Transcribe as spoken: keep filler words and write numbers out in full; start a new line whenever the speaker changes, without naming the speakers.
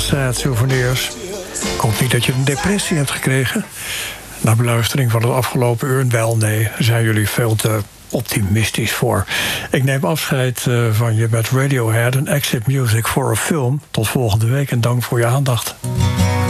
Sad Souvenirs. Ik hoop niet dat je een depressie hebt gekregen na beluistering van het afgelopen uur. Wel, nee, daar zijn jullie veel te optimistisch voor. Ik neem afscheid uh, van je met Radiohead en Exit Music for a Film. Tot volgende week en dank voor je aandacht.